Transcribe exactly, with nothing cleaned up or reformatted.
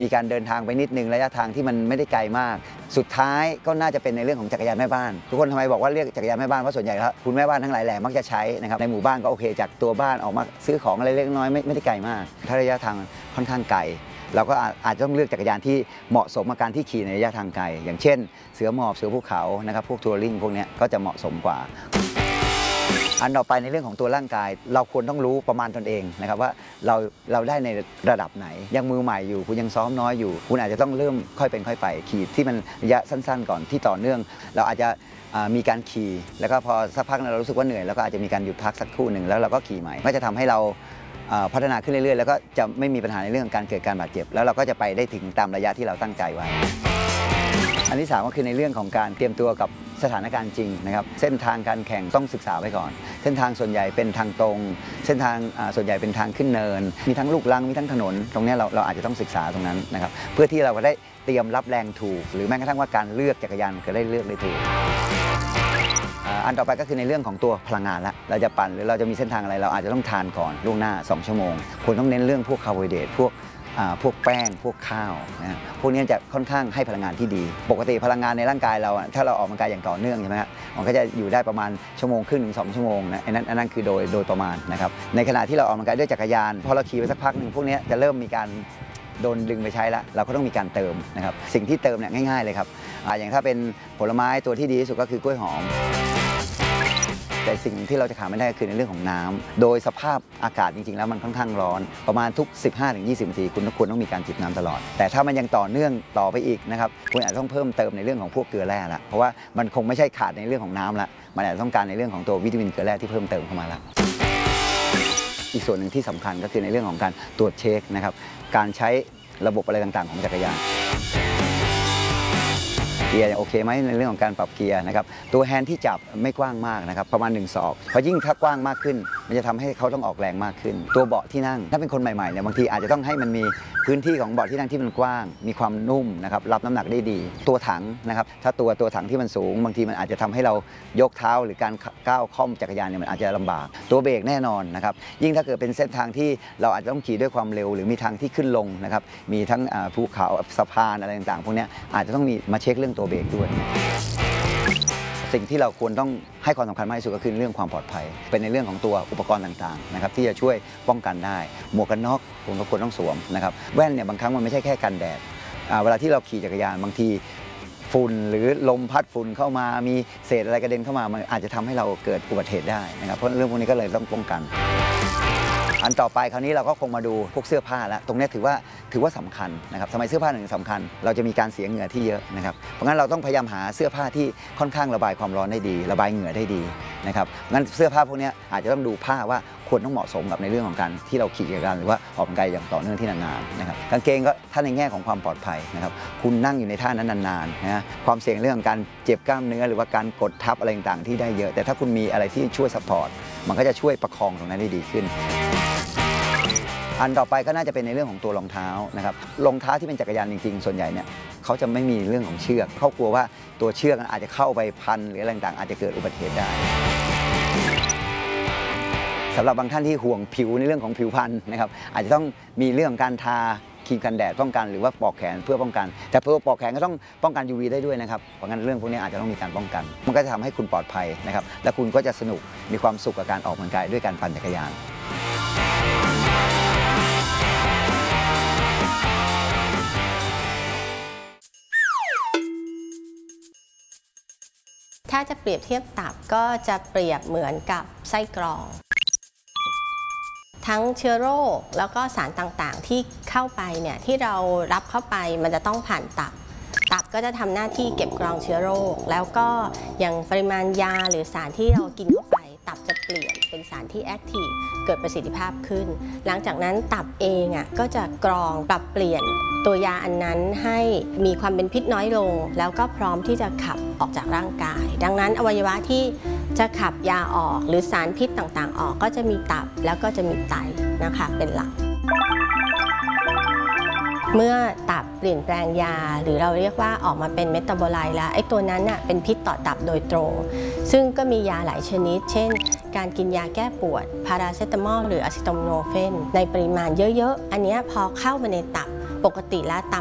มีการเดินทางไปนิดนึงระยะทางที่มันไม่ได้ไกลมากสุดท้ายก็น่าจะเป็นในเรื่องของจักรยานแม่บ้านทุกคนทำไมบอกว่าเรียกจักรยานแม่บ้านเพราะส่วนใหญ่แล้วคุณแม่บ้านทั้งหลายแหล่มักจะใช้นะครับในหมู่บ้านก็โอเคจากตัวบ้านออกมาซื้อของอะไรเล็กน้อยไม่ไม่ได้ไกลมากถ้าระยะทางค่อนข้างไกลเราก็อาจจะต้องเลือกจักรยานที่เหมาะสมกับการที่ขี่ในระยะทางไกลอย่างเช่นเสือหมอบเสือภูเขานะครับพวกทัวริงพวกนี้ก็จะเหมาะสมกว่าอันต่อไปในเรื่องของตัวร่างกายเราควรต้องรู้ประมาณตนเองนะครับว่าเราเราได้ในระดับไหนยังมือใหม่อยู่คุณยังซ้อมน้อยอยู่คุณอาจจะต้องเริ่มค่อยเป็นค่อยไปขี่ที่มันระยะสั้นๆก่อนที่ต่อเนื่องเราอาจจะมีการขี่แล้วก็พอสักพักเรารู้สึกว่าเหนื่อยแล้วก็อาจจะมีการหยุดพักสักครู่หนึ่งแล้วเราก็ขี่ใหม่ก็จะทำให้เราพัฒนาขึ้นเรื่อยๆแล้วก็จะไม่มีปัญหาในเรื่องการเกิดการบาดเจ็บแล้วเราก็จะไปได้ถึงตามระยะที่เราตั้งใจไว้อันที่สามก็คือในเรื่องของการเตรียมตัวกับสถานการณ์จริงนะครับเส้นทางการแข่งต้องศึกษาไว้ก่อนเส้นทางส่วนใหญ่เป็นทางตรงเส้นทางส่วนใหญ่เป็นทางขึ้นเนินมีทั้งลูกรังมีทั้งถนนตรงนี้เราเราอาจจะต้องศึกษาตรงนั้นนะครับเพื่อที่เราจะได้เตรียมรับแรงถูกหรือแม้กระทั่งว่าการเลือกจักรยานก็ได้เลือกได้ถูกอันต่อไปก็คือในเรื่องของตัวพลังงานละเราจะปั่นหรือเราจะมีเส้นทางอะไรเราอาจจะต้องทานก่อนล่วงหน้าสองชั่วโมงควรต้องเน้นเรื่องพวกคาร์โบไฮเดรตพวกพวกแป้งพวกข้าวนะพวกนี้จะค่อนข้างให้พลังงานที่ดีปกติพลังงานในร่างกายเราถ้าเราออกกำลังกายอย่างต่อเนื่องใช่ไหมครับมันก็จะอยู่ได้ประมาณชั่วโมงครึ่งถึงสองชั่วโมงนะอันนั้นอันนั้นคือโดยโดยประมาณนะครับในขณะที่เราออกกำลังกายด้วยจักรยานพอเราขี่ไปสักพักหนึ่งพวกนี้จะเริ่มมีการโดนดึงไปใช้แล้วเราก็ต้องมีการเติมนะครับสิ่งที่เติมเนี่ยง่ายๆเลยครับอย่างถ้าเป็นผลไม้ตัวที่ดีที่สุดก็คือกล้วยหอมแต่สิ่งที่เราจะขาดไม่ได้คือในเรื่องของน้ำโดยสภาพอากาศจริงๆแล้วมันค่อนข้างร้อนประมาณทุก สิบห้าถึงยี่สิบ นาทีคุณควรต้องมีการจิบน้ำตลอดแต่ถ้ามันยังต่อเนื่องต่อไปอีกนะครับคุณอาจจะต้องเพิ่มเติมในเรื่องของพวกเกลือแร่ละเพราะว่ามันคงไม่ใช่ขาดในเรื่องของน้ำละมันอาจจะต้องการในเรื่องของตัววิตามินเกลือแร่ที่เพิ่มเติมเข้ามาละอีกส่วนหนึ่งที่สำคัญก็คือในเรื่องของการตรวจเช็คนะครับการใช้ระบบอะไรต่างๆของจักรยานเกียร์โอเคไหมในเรื่องของการปรับเกียร์นะครับตัวแฮนด์ที่จับไม่กว้างมากนะครับประมาณหนึ่งศอกเพราะยิ่งถ้ากว้างมากขึ้นมันจะทำให้เขาต้องออกแรงมากขึ้นตัวเบาะที่นั่งถ้าเป็นคนใหม่ๆเนี่ยบางทีอาจจะต้องให้มันมีพื้นที่ของเบาะที่นั่งที่มันกว้างมีความนุ่มนะครับรับน้ำหนักได้ดีตัวถังนะครับถ้าตัวตัวถังที่มันสูงบางทีมันอาจจะทำให้เรายกเท้าหรือการก้าวค่อมจักรยานเนี่ยมันอาจจะลำบากตัวเบรกแน่นอนนะครับยิ่งถ้าเกิดเป็นเส้นทางที่เราอาจจะต้องขี่ด้วยความเร็วหรือมีทางที่ขึ้นลงนะครับมีทั้งภูเขาสะพานอะไรต่างๆพวกนี้อาจจะต้องมีมาเช็คเรื่องตัวเบรกด้วยสิ่งที่เราควรต้องให้ความสำคัญมากที่สุดก็คือเรื่องความปลอดภัยเป็นในเรื่องของตัวอุปกรณ์ต่างๆนะครับที่จะช่วยป้องกันได้หมวกกันน็อกผมก็ควรต้องสวมนะครับแว่นเนี่ยบางครั้งมันไม่ใช่แค่กันแดดเวลาที่เราขี่จักรยานบางทีฝุ่นหรือลมพัดฝุ่นเข้ามามีเศษอะไรกระเด็นเข้ามามันอาจจะทำให้เราเกิดอุบัติเหตุได้นะครับเพราะเรื่องพวกนี้ก็เลยต้องป้องกันอันต่อไปคราวนี้เราก็คงมาดูพวกเสื้อผ้าแล้วตรงนี้ถือว่าถือว่าสำคัญนะครับทำไมเสื้อผ้าถึงสำคัญเราจะมีการเสียเหงื่อที่เยอะนะครับเพราะงั้นเราต้องพยายามหาเสื้อผ้าที่ค่อนข้างระบายความร้อนได้ดีระบายเหงื่อได้ดีนะครับงั้นเสื้อผ้าพวกนี้อาจจะต้องดูผ้าว่าควรต้องเหมาะสมกับในเรื่องของการที่เราขี่จักรยานหรือว่าออกกำลังกายอย่างต่อเนื่องที่นานๆนะครับกางเกงก็ถ้าในแง่ของความปลอดภัยนะครับคุณนั่งอยู่ในท่านั้นนานๆนะความเสี่ยงเรื่องของการเจ็บกล้ามเนื้อหรือว่าการกดทับอะไรต่างๆที่ได้เยอะแต่ถ้าคุณมีอะไรที่ช่วยซัพพอร์ตมันก็จะช่วยประคองตรงนั้นได้ดีขึ้นอันต่อไปก็น่าจะเป็นในเรื่องของตัวรองเท้านะครับรองเท้าที่เป็นจักรยานจริงๆส่วนใหญ่เนี่ยเขาจะไม่มีเรื่องของเชือกเขากลัวว่าตัวเชือกอาจจะเข้าไปพันหรืออะไรต่างๆอาจจะเกิดอุบัติเหตุได้สำหรับบางท่านที่ห่วงผิวในเรื่องของผิวพรรณนะครับอาจจะต้องมีเรื่องการทาครีมกันแดดป้องกันหรือว่าปลอกแขนเพื่อป้องกันแต่เพื่อปลอกแขนก็ต้องป้องกัน ยู วี ได้ด้วยนะครับเพราะงั้นเรื่องพวกนี้อาจจะต้องมีการป้องกันมันก็จะทำให้คุณปลอดภัยนะครับและคุณก็จะสนุกมีความสุขกับการออกกำลังกายด้วยการปั่นจักรยานถ้าจะเปรียบเทียบตับก็จะเปรียบเหมือนกับไส้กรองทั้งเชื้อโรคแล้วก็สารต่างๆที่เข้าไปเนี่ยที่เรารับเข้าไปมันจะต้องผ่านตับตับก็จะทำหน้าที่เก็บกรองเชื้อโรคแล้วก็อย่างปริมาณยาหรือสารที่เรากินเข้าไปตับจะเปลี่ยนเป็นสารที่แอคทีฟเกิดประสิทธิภาพขึ้นหลังจากนั้นตับเองอ่ะก็จะกรองปรับเปลี่ยนตัวยาอันนั้นให้มีความเป็นพิษน้อยลงแล้วก็พร้อมที่จะขับออกจากร่างกายดังนั้นอวัยวะที่จะขับยาออกหรือสารพิษต่างๆออกก็จะมีตับแล้วก็จะมีไตนะคะเป็นหลักเมื่อตับเปลี่ยนแปลงยาหรือเราเรียกว่าออกมาเป็นเมตาบอไลต์แล้วไอ้ตัวนั้นน่ะเป็นพิษต่อตับโดยตรงซึ่งก็มียาหลายชนิดเช่นการกินยาแก้ปวดพาราเซตามอลหรืออะซิโตมิโนเฟนในปริมาณเยอะๆอันนี้พอเข้ามาในตับปกติแล้วตับ